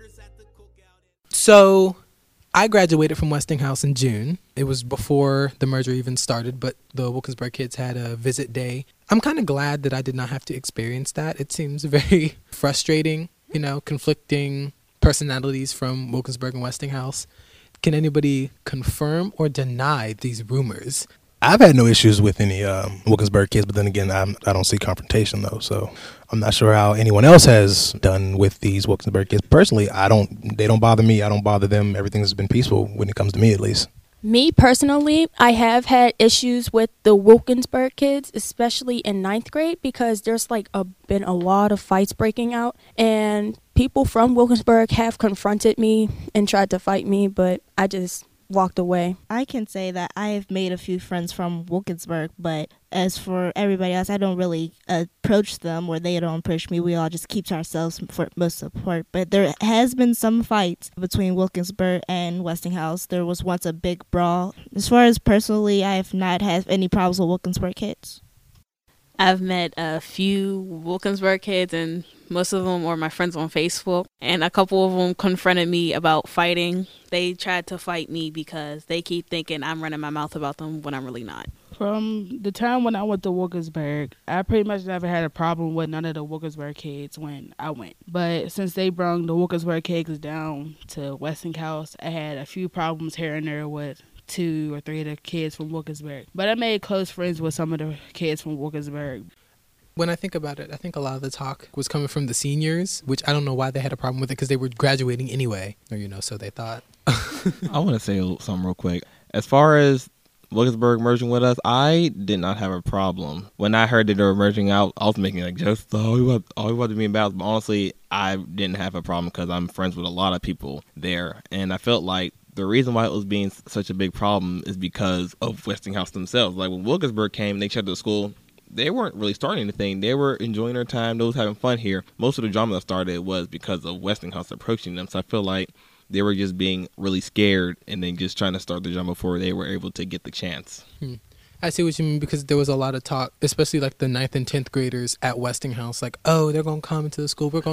So I graduated from Westinghouse in June. It was before the merger even started, but the Wilkinsburg kids had a visit day. I'm kind of glad that I did not have to experience that. It seems very frustrating, conflicting personalities from Wilkinsburg and Westinghouse. Can anybody confirm or deny these rumors? I've had no issues with any Wilkinsburg kids, but then again, I don't see confrontation though, so I'm not sure how anyone else has done with these Wilkinsburg kids. Personally, they don't bother me. I don't bother them. Everything's been peaceful when it comes to me, at least. Me personally, I have had issues with the Wilkinsburg kids, especially in ninth grade, because there's been a lot of fights breaking out, and people from Wilkinsburg have confronted me and tried to fight me, but I just walked away. I can say that I have made a few friends from Wilkinsburg, but as for everybody else, I don't really approach them or they don't approach me. We all just keep to ourselves for most of the part. But there has been some fights between Wilkinsburg and Westinghouse. There was once a big brawl. As far as personally, I have not had any problems with Wilkinsburg kids. I've met a few Wilkinsburg kids, and most of them are my friends on Facebook, and a couple of them confronted me about fighting. They tried to fight me because they keep thinking I'm running my mouth about them when I'm really not. From the time when I went to Wilkinsburg, I pretty much never had a problem with none of the Wilkinsburg kids when I went. But since they brought the Wilkinsburg kids down to Westinghouse, I had a few problems here and there with 2 or 3 of the kids from Wilkinsburg. But I made close friends with some of the kids from Wilkinsburg. When I think about it, I think a lot of the talk was coming from the seniors, which I don't know why they had a problem with it because they were graduating anyway, or so they thought. I want to say something real quick. As far as Wilkinsburg merging with us, I did not have a problem. When I heard that they were merging out, I was making jokes, all we want to be embarrassed. But honestly, I didn't have a problem because I'm friends with a lot of people there. And I felt like the reason why it was being such a big problem is because of Westinghouse themselves. Like when Wilkinsburg came and they shut the school, they weren't really starting anything. They were enjoying their time. They was having fun here. Most of the drama that started was because of Westinghouse approaching them. So I feel like they were just being really scared and then just trying to start the drama before they were able to get the chance. I see what you mean, because there was a lot of talk, especially like the 9th and 10th graders at Westinghouse, like, oh, they're going to come into the school. We're going